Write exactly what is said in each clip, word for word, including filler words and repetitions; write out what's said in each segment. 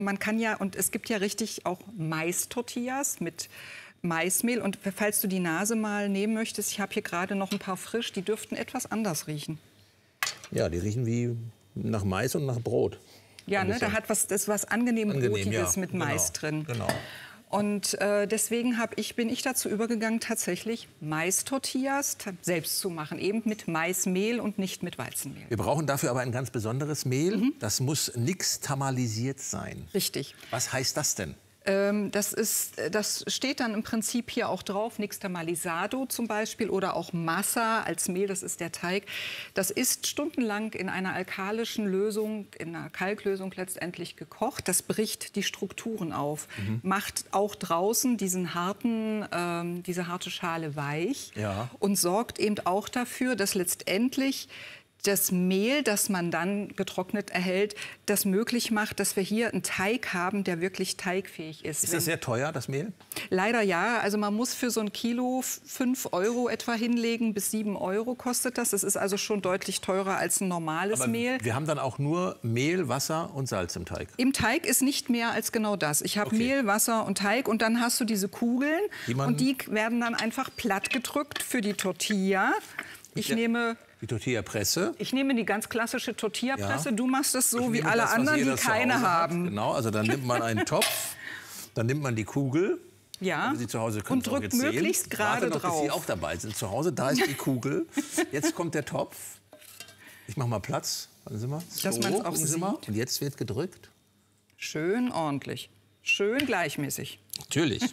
Man kann ja, und es gibt ja richtig auch Mais-Tortillas mit Maismehl. Und falls du die Nase mal nehmen möchtest, ich habe hier gerade noch ein paar frisch, die dürften etwas anders riechen. Ja, die riechen wie nach Mais und nach Brot. Ja, ne, da hat was, das ist was angenehm, Angenehm, Brotiges ja, mit genau, Mais drin. Genau. Und äh, deswegen hab ich, bin ich dazu übergegangen, tatsächlich Mais-Tortillas selbst zu machen. Eben mit Maismehl und nicht mit Weizenmehl. Wir brauchen dafür aber ein ganz besonderes Mehl. Mhm. Das muss nixtamalisiert sein. Richtig. Was heißt das denn? Ähm, das, ist, das steht dann im Prinzip hier auch drauf, Nixtamalisado zum Beispiel oder auch Massa als Mehl, das ist der Teig. Das ist stundenlang in einer alkalischen Lösung, in einer Kalklösung letztendlich gekocht. Das bricht die Strukturen auf, mhm. macht auch draußen diesen harten, ähm, diese harte Schale weich ja. und sorgt eben auch dafür, dass letztendlich das Mehl, das man dann getrocknet erhält, das möglich macht, dass wir hier einen Teig haben, der wirklich teigfähig ist. Ist das sehr teuer, das Mehl? Leider ja. Also man muss für so ein Kilo fünf Euro etwa hinlegen, bis sieben Euro kostet das. Das ist also schon deutlich teurer als ein normales Aber Mehl. Wir haben dann auch nur Mehl, Wasser und Salz im Teig. Im Teig ist nicht mehr als genau das. Ich habe okay. Mehl, Wasser und Teig und dann hast du diese Kugeln die und die werden dann einfach platt gedrückt für die Tortilla. Ich ja. nehme Die Tortilla-Presse? Ich nehme die ganz klassische Tortilla-Presse. Ja. Du machst das so ich wie alle das, anderen, die keine haben. Hat. Genau, also dann nimmt man einen Topf, dann nimmt man die Kugel. Ja. Sie zu Hause und drückt möglichst gerade drauf. Bis Sie auch dabei sind. Zu Hause, da ist die Kugel. Jetzt kommt der Topf. Ich mache mal Platz. Warten Sie mal. So, dass man es auch sieht. Und jetzt wird gedrückt. Schön ordentlich. Schön gleichmäßig. Natürlich.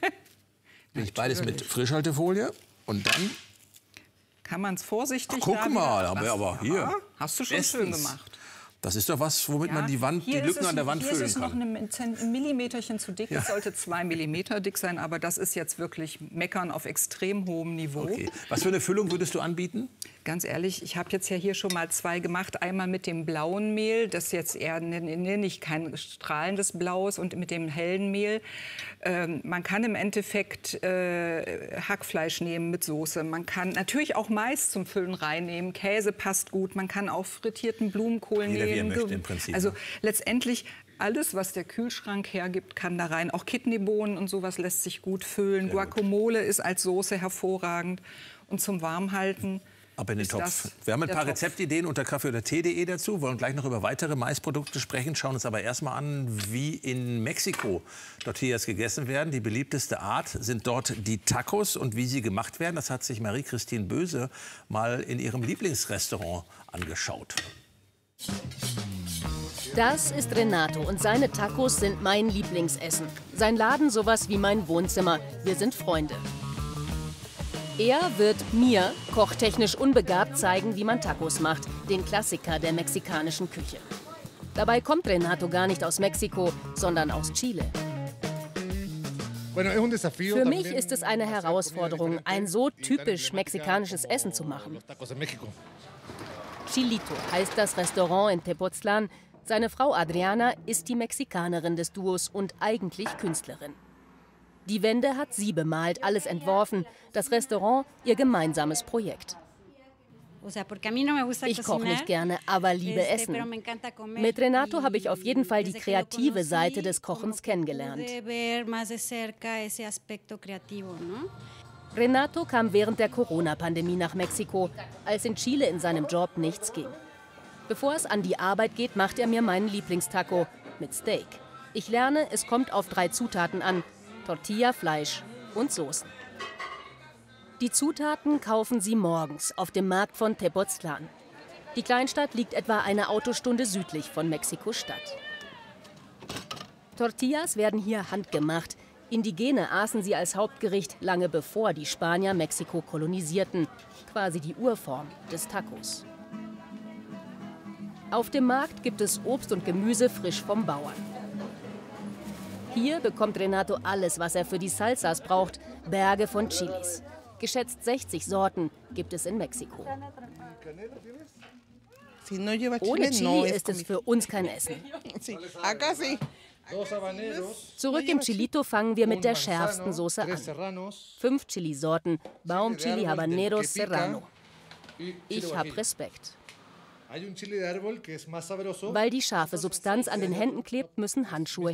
Ich beides mit Frischhaltefolie und dann kann man es vorsichtig. Ach, guck mal, haben wir aber hier. Ja, hast du schon Bestens. schön gemacht. Das ist doch was, womit ja, man die, Wand, die Lücken es, an der Wand hier füllen kann. Hier ist es noch ein Millimeterchen zu dick. Ja. Es sollte zwei Millimeter dick sein, aber das ist jetzt wirklich Meckern auf extrem hohem Niveau. Okay. Was für eine Füllung würdest du anbieten? Ganz ehrlich, ich habe jetzt ja hier schon mal zwei gemacht. Einmal mit dem blauen Mehl, das jetzt eher nicht kein strahlendes Blaues, und mit dem hellen Mehl. Ähm, man kann im Endeffekt äh, Hackfleisch nehmen mit Soße. Man kann natürlich auch Mais zum Füllen reinnehmen. Käse passt gut. Man kann auch frittierten Blumenkohl Jeder, nehmen. wie er möchte, im Prinzip. Also letztendlich alles, was der Kühlschrank hergibt, kann da rein. Auch Kidneybohnen und sowas lässt sich gut füllen. Sehr Guacamole gut. Ist als Soße hervorragend. Und zum Warmhalten ab in den Topf. Wir haben ein paar Topf. Rezeptideen unter kaffee oder tee punkt de dazu, wollen gleich noch über weitere Maisprodukte sprechen, schauen uns aber erstmal an, wie in Mexiko Tortillas gegessen werden. Die beliebteste Art sind dort die Tacos, und wie sie gemacht werden, das hat sich Marie-Christine Böse mal in ihrem Lieblingsrestaurant angeschaut. Das ist Renato und seine Tacos sind mein Lieblingsessen. Sein Laden sowas wie mein Wohnzimmer. Wir sind Freunde. Er wird mir, kochtechnisch unbegabt, zeigen, wie man Tacos macht, den Klassiker der mexikanischen Küche. Dabei kommt Renato gar nicht aus Mexiko, sondern aus Chile. Für mich ist es eine Herausforderung, ein so typisch mexikanisches Essen zu machen. Chilito heißt das Restaurant in Tepoztlán. Seine Frau Adriana ist die Mexikanerin des Duos und eigentlich Künstlerin. Die Wände hat sie bemalt, alles entworfen. Das Restaurant, ihr gemeinsames Projekt. Ich koche nicht gerne, aber liebe Essen. Mit Renato habe ich auf jeden Fall die kreative Seite des Kochens kennengelernt. Renato kam während der Corona-Pandemie nach Mexiko, als in Chile in seinem Job nichts ging. Bevor es an die Arbeit geht, macht er mir meinen Lieblingstaco mit Steak. Ich lerne, es kommt auf drei Zutaten an: Tortilla, Fleisch und Soßen. Die Zutaten kaufen sie morgens auf dem Markt von Tepoztlán. Die Kleinstadt liegt etwa eine Autostunde südlich von Mexiko-Stadt. Tortillas werden hier handgemacht. Indigene aßen sie als Hauptgericht lange bevor die Spanier Mexiko kolonisierten. Quasi die Urform des Tacos. Auf dem Markt gibt es Obst und Gemüse frisch vom Bauern. Hier bekommt Renato alles, was er für die Salsas braucht. Berge von Chilis. Geschätzt sechzig Sorten gibt es in Mexiko. Ohne Chili ist es für uns kein Essen. Zurück im Chilito fangen wir mit der schärfsten Soße an. Fünf Chilisorten, Baumchili, Habanero, Serrano. Ich habe Respekt. Weil die scharfe Substanz an den Händen klebt, müssen Handschuhe